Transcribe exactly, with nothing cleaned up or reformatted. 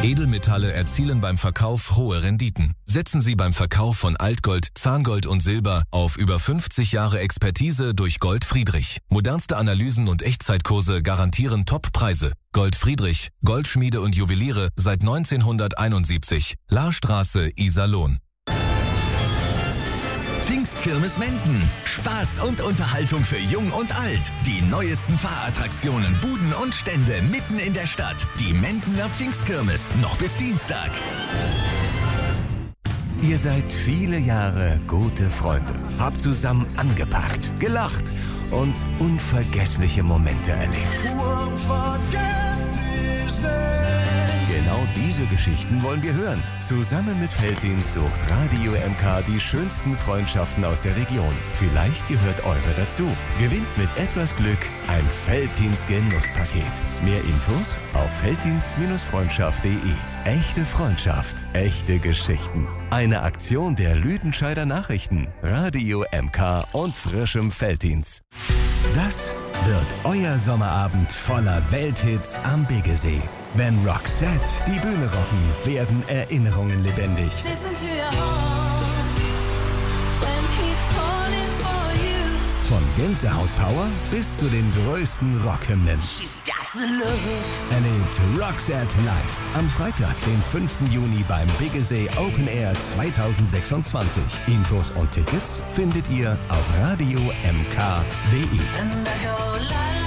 Edelmetalle erzielen beim Verkauf hohe Renditen. Setzen Sie beim Verkauf von Altgold, Zahngold und Silber auf über fünfzig Jahre Expertise durch Gold Friedrich. Modernste Analysen und Echtzeitkurse garantieren Top-Preise. Gold Friedrich, Goldschmiede und Juweliere seit neunzehnhunderteinundsiebzig. Lahrstraße, Iserlohn. Pfingstkirmes Menden. Spaß und Unterhaltung für Jung und Alt. Die neuesten Fahrattraktionen, Buden und Stände mitten in der Stadt. Die Mendener Pfingstkirmes. Noch bis Dienstag. Ihr seid viele Jahre gute Freunde. Habt zusammen angepackt, gelacht und unvergessliche Momente erlebt. Genau diese Geschichten wollen wir hören. Zusammen mit Veltins sucht Radio M K die schönsten Freundschaften aus der Region. Vielleicht gehört eure dazu. Gewinnt mit etwas Glück ein Veltins Genusspaket. Mehr Infos auf veltins Freundschaft punkt de. Echte Freundschaft, echte Geschichten. Eine Aktion der Lüdenscheider Nachrichten, Radio M K und frischem Veltins. Das wird euer Sommerabend voller Welthits am Biggesee. Wenn Roxette die Bühne rocken, werden Erinnerungen lebendig. Von Gänsehaut-Power bis zu den größten Rockhymnen. Erlebt Roxette live am Freitag, den fünften Juni beim Biggesee Open Air zweitausendsechsundzwanzig. Infos und Tickets findet ihr auf radio m k punkt de.